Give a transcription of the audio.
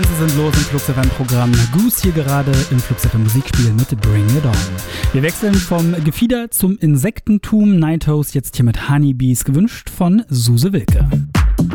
Sie sind los im Flux FM Programm. Goose hier gerade im Flux FM Musikspiel mit Bring It On. Wir wechseln vom Gefieder zum Insektentum. Nightos jetzt hier mit Honeybees, gewünscht von Suse Wilke.